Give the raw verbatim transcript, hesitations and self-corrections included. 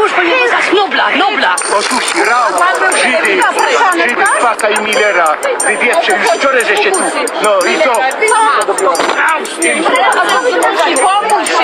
już powinien zostać Nobla, Nobla. Oszuści, Rał, Żydy, Żydy, Paka i Millera. Wy wiecie, już wczoraj żeście tu. No i co?